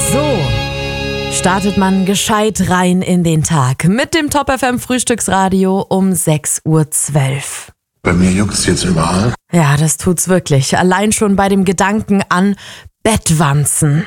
So startet man gescheit rein in den Tag mit dem Top FM Frühstücksradio um 6:12 Uhr. Bei mir juckt's jetzt überall. Ja, das tut's wirklich. Allein schon bei dem Gedanken an Bettwanzen.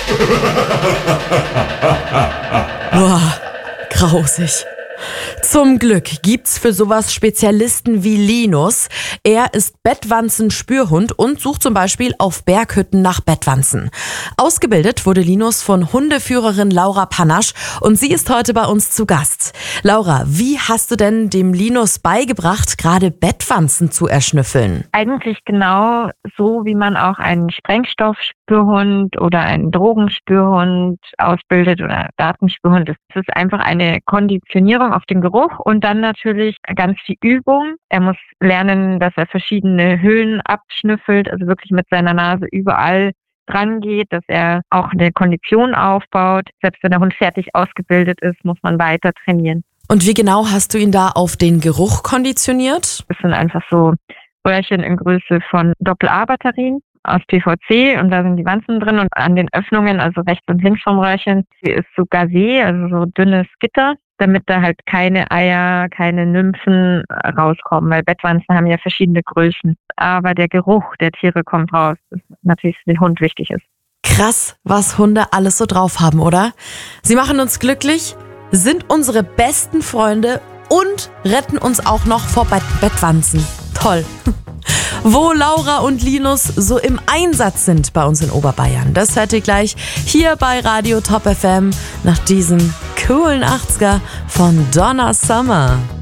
Boah, grausig. Zum Glück gibt's für sowas Spezialisten wie Linus. Er ist Bettwanzen-Spürhund und sucht zum Beispiel auf Berghütten nach Bettwanzen. Ausgebildet wurde Linus von Hundeführerin Laura Panasch und sie ist heute bei uns zu Gast. Laura, wie hast du denn dem Linus beigebracht, gerade Bettwanzen zu erschnüffeln? Eigentlich genau so, wie man auch einen Sprengstoffspürhund oder einen Drogenspürhund ausbildet oder Datenspürhund. Es ist einfach eine Konditionierung auf den Geruch und dann natürlich ganz viel Übung. Er muss lernen, dass er verschiedene Höhlen abschnüffelt, also wirklich mit seiner Nase überall dran geht, dass er auch eine Kondition aufbaut. Selbst wenn der Hund fertig ausgebildet ist, muss man weiter trainieren. Und wie genau hast du ihn da auf den Geruch konditioniert? Das sind einfach so Röhrchen in Größe von Doppel-A-Batterien aus PVC und da sind die Wanzen drin und an den Öffnungen, also rechts und links vom Röhrchen, ist so Gazé, also so dünnes Gitter, damit da halt keine Eier, keine Nymphen rauskommen, weil Bettwanzen haben ja verschiedene Größen. Aber der Geruch der Tiere kommt raus, das natürlich für den Hund wichtig ist. Krass, was Hunde alles so drauf haben, oder? Sie machen uns glücklich, sind unsere besten Freunde und retten uns auch noch vor Bettwanzen. Toll. Wo Laura und Linus so im Einsatz sind bei uns in Oberbayern. Das hört ihr gleich hier bei Radio Top FM nach diesem coolen 80er von Donna Summer.